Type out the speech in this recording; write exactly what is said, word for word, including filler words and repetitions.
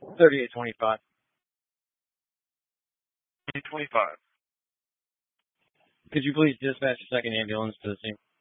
thirty-eight twenty-five. twenty-five. Could you please dispatch a second ambulance to the scene?